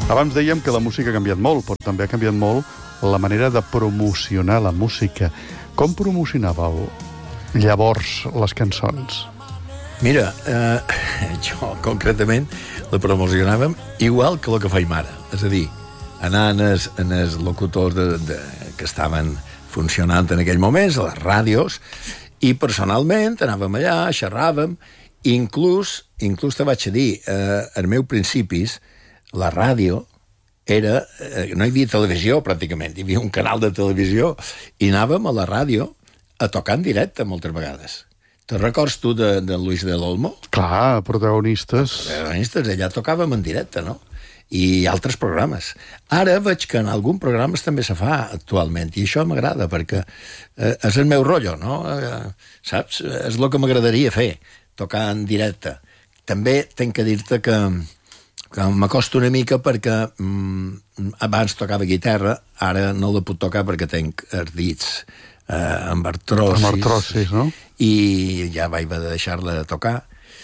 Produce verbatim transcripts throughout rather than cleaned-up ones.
Abans dèiem que la música ha canviat molt, però també ha canviat molt la manera de promocionar la música. Com promocionàveu llavors les cançons? Mira, eh, jo concretament la promocionàvem igual que el que feim ara. És a dir, anar en els, en els locutors de, de, que estaven funcionant en aquell moment, a les ràdios, i personalment anàvem allà, xerràvem, inclús, inclús te vaig a dir, eh, als meus principis, la ràdio era... Eh, no hi havia televisió, pràcticament. Hi havia un canal de televisió i anàvem a la ràdio a tocar en directe, moltes vegades. Te records tu de, de Luis del Olmo? Clar, protagonistes. Protagonistes, allà tocàvem en directe, no? I altres programes. Ara veig que en algun programes també se fa actualment, i això m'agrada, perquè eh, és el meu rotllo, no? Eh, saps? És el que m'agradaria fer, tocar en directe. També tenc que dir-te que que m'acosta una mica perquè mm, abans tocava guitarra, ara no la puc tocar perquè tenc els dits eh, amb artrosis. Amb artrosis, no? I ja vaig haver de deixar-la de tocar.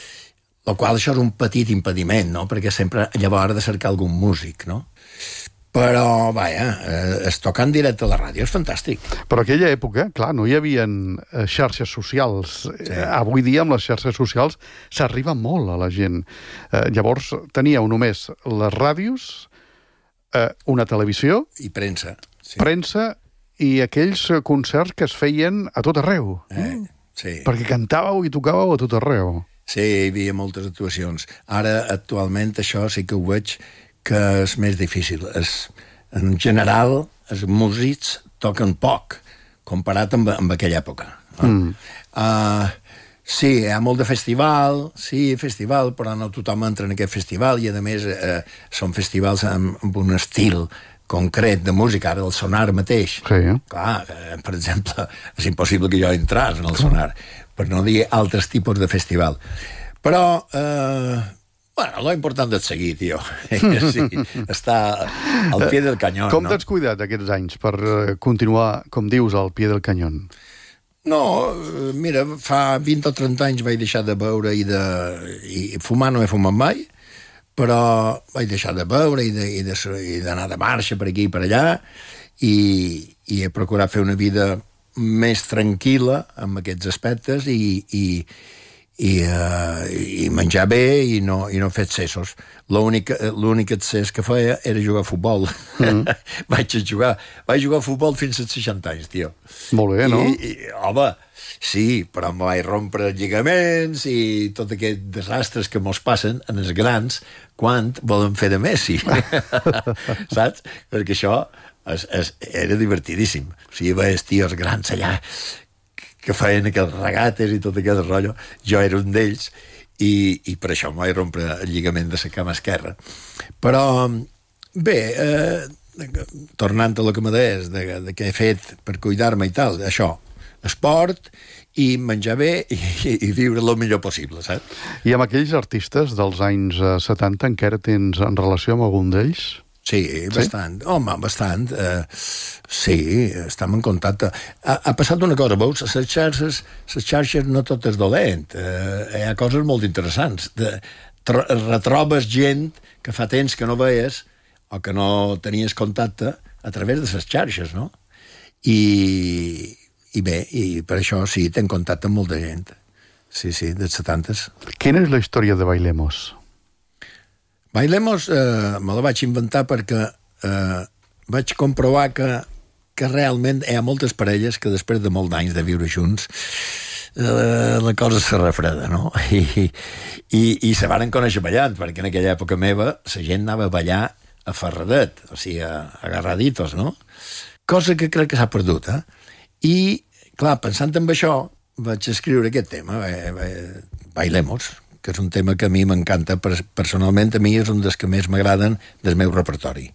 El qual això és un petit impediment, no? Perquè sempre llavors has de cercar algun músic, no? Però, vaja, eh, es tocar en directe a la ràdio és fantàstic. Però aquella època, clar, no hi havia eh, xarxes socials. Sí. Eh, avui dia, amb les xarxes socials, s'arriba molt a la gent. Eh, llavors, teníeu només les ràdios, eh, una televisió... I premsa. Sí. Premsa i aquells concerts que es feien a tot arreu. Eh, sí. Perquè cantàveu i tocàveu a tot arreu. Sí, hi havia moltes actuacions. Ara, actualment, això sí que ho veig que és més difícil. És, en general, els músics toquen poc, comparat amb, amb aquella època. No? Mm. Uh, sí, hi ha molt de festival, sí, festival, però no tothom entra en aquest festival, i a més uh, són festivals amb, amb un estil concret de música, ara el Sonar mateix. Sí. Clar, uh, per exemple, és impossible que jo entrés en el Sonar, per no dir altres tipus de festival. Però... Uh, Bueno, lo important és seguir, tio. Sí, està al pie del canyón, Com no? t'has cuidat aquests anys per continuar, com dius, al pie del canyón? No, mira, fa vint o trenta anys vaig deixar de beure i de... I fumar no he fumat mai, però vaig deixar de beure i d'anar de, i de, de marxa per aquí i per allà, i, i he procurat fer una vida més tranquil·la amb aquests aspectes i... i I, uh, i menjar bé i no, i no fer excessos. L'únic excés que feia era jugar a futbol. Mm. vaig a jugar vaig jugar a futbol fins als seixanta anys, tio. Molt bé, no? I, i, home, sí, però em vaig rompre lligaments i tot aquests desastres que mos passen en els grans quan volen fer de Messi. Saps? Perquè això es, es, era divertidíssim. O sigui, veies tios grans allà que feien aquells regates i tot aquest rotllo. Jo era un d'ells i, i per això em vaig rompre el lligament de la cama esquerra. Però, bé, eh, tornant a lo que me deies, de, de què he fet per cuidar-me i tal, això, esport i menjar bé i, i viure el millor possible, saps? I amb aquells artistes dels anys setanta encara tens en relació amb algun d'ells? Sí, bastant. Sí? Home, bastant. Uh, sí, estem en contacte. Ha, ha passat una cosa, veus? Les xarxes, les xarxes no tot és dolent. Uh, hi ha coses molt interessants. De, retrobes gent que fa temps que no veies o que no tenies contacte a través de les xarxes, no? I, i bé, i per això sí, tenc contacte amb molta gent. Sí, sí, dels setantes. Quina és la història de Bailemos? Bailemos eh, me la vaig inventar perquè eh, vaig comprovar que, que realment hi ha moltes parelles que després de molts anys de viure junts eh, la cosa se refreda, no? I, i, i se van conèixer ballant, perquè en aquella època meva la gent anava a ballar a ferradet, o sigui, a, agarraditos, no? Cosa que crec que s'ha perdut, eh? I, clar, pensant en això, vaig escriure aquest tema, eh, eh, Bailemos, que és un tema que a mi m'encanta. Personalment, a mi és un dels que més m'agraden del meu repertori.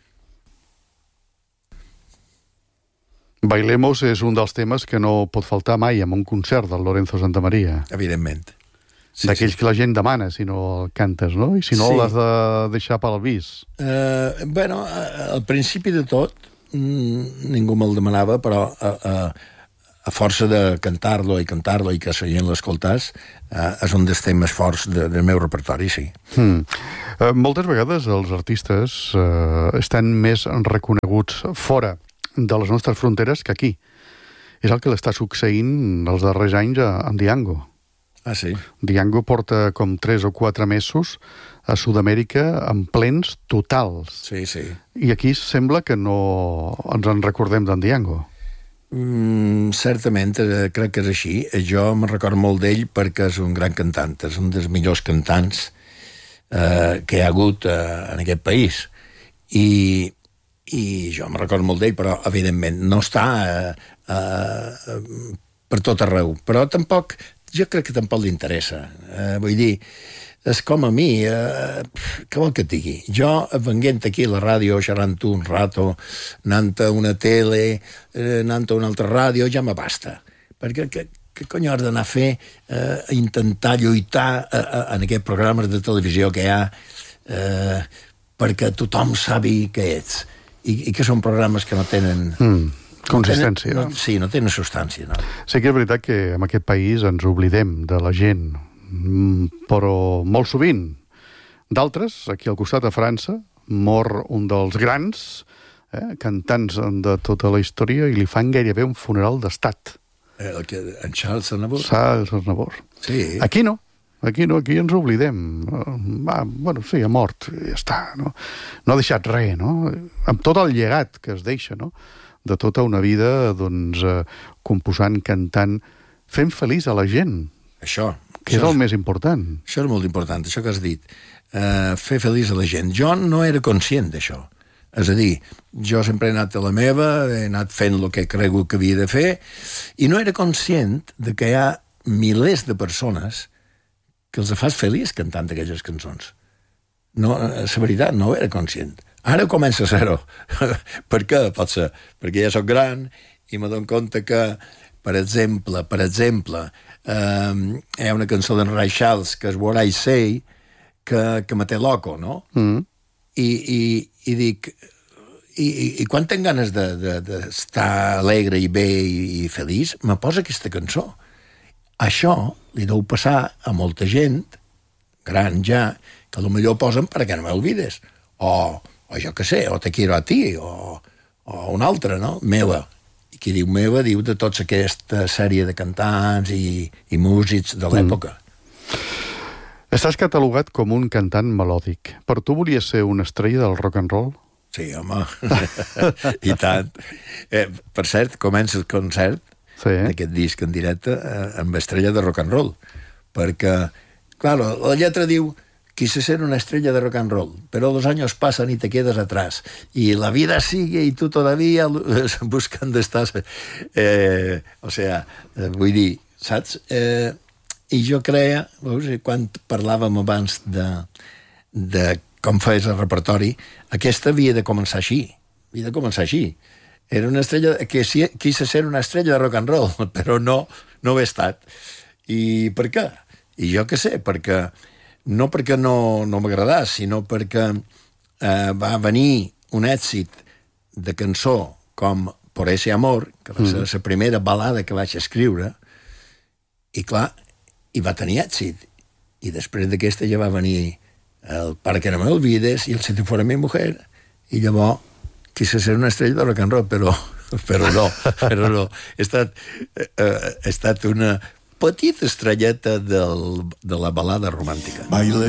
Bailemos és un dels temes que no pot faltar mai en un concert del Lorenzo Santamaría. Evidentment. Sí, d'aquells sí. Que la gent demana, si no el cantes, no? I si no, sí. L'has de deixar per al vis. Uh, bueno, al principi de tot, ningú me'l demanava, però uh, uh, a força de cantar-lo i cantar-lo i que la gent l'escoltàs, eh, és un dels temes forts de, del meu repertori, sí. Mm. Eh, moltes vegades els artistes eh, estan més reconeguts fora de les nostres fronteres que aquí. És el que l'està succeint els darrers anys a, a Django. Ah, sí? Django porta com tres o quatre mesos a Sud-amèrica en plens totals. Sí, sí. I aquí sembla que no ens en recordem d'en Django. Mm, certament, eh, crec que és així. Jo me'n recordo molt d'ell perquè és un gran cantant, és un dels millors cantants eh, que hi ha hagut eh, en aquest país. I, i jo me'n recordo molt d'ell, però, evidentment, no està eh, eh, per tot arreu. Però tampoc, jo crec que tampoc li interessa. Eh, vull dir, és com a mi, eh, què vol que et digui? Jo, venint aquí a la ràdio, xerrant tu un rato, anant a una tele, eh, anant a una altra ràdio, ja me basta. Perquè què, què cony has d'anar a fer, eh, a intentar lluitar eh, en aquests programes de televisió que hi ha, eh, perquè tothom sabi què ets. I, i que són programes que no tenen... Mm. Consistència. No tenen, no, sí, no tenen substància. No? Sí que és veritat que en aquest país ens oblidem de la gent, però molt sovint. D'altres, aquí al costat de França, mor un dels grans eh, cantants de tota la història i li fan gairebé un funeral d'estat. El que, en Charles Aznavour? Charles Aznavour. Sí. Aquí no. Aquí no, aquí ens oblidem. Ah, bueno, sí, ha mort, ja està. No, no ha deixat res, no? Amb tot el llegat que es deixa, no? De tota una vida, doncs, eh, composant, cantant, fent feliç a la gent. Això. Que és el més important. Això és molt important, això que has dit. Uh, fer feliç a la gent. Jo no era conscient d'això. És a dir, jo sempre he anat a la meva, he anat fent el que he cregut que havia de fer, i no era conscient de que hi ha milers de persones que els fas feliç cantant aquelles cançons. No, la veritat, no era conscient. Ara comença a ser-ho. Per què? Pot ser perquè ja soc gran i me dono compte que, per exemple, per exemple, eh, hi ha una cançó d'en Ray Charles, que és What I Say, que, que me té loco, no? Mm. I, i, i dic... I, i, i quan tinc ganes d'estar de, de, alegre i bé i, i feliç, me posa aquesta cançó. Això li deu passar a molta gent, gran ja, que potser posen perquè no m'olvides. O, o jo què sé, o Te quiero a ti, o, o una altra, no? Meva. I qui diu meva diu de tota aquesta sèrie de cantants i, i músics de l'època. Mm. Estàs catalogat com un cantant melòdic. Per tu volies ser una estrella del rock and roll? Sí, home. I tant. Eh, per cert, comença el concert sí. d'aquest disc en directe eh, amb estrella de rock and roll. Perquè, clar, la lletra diu quise ser una estrella de rock and roll, pero los años pasan y te quedas atrás. Y la vida sigue y tú todavía buscando estás... Eh, o sea, eh, vull dir, saps? Eh, I jo creia, veus, quan parlàvem abans de, de com feies el repertori, aquesta havia de començar així. Havia de començar així. Era una estrella... que si, quise ser una estrella de rock and roll, però no, no ho he estat. I per què? I jo què sé, perquè... no perquè no, no m'agradàs, sinó perquè eh, va venir un èxit de cançó com Por ese amor, que va ser mm. la primera balada que vaig escriure, i clar, i va tenir èxit. I després d'aquesta ja va venir el Para que no me olvides i el Si te fuera mi mujer, i llavors quise ser una estrella de rock and roll, però, però no, però no. He estat, eh, he estat una petita estrelleta del, de la balada romàntica. Baile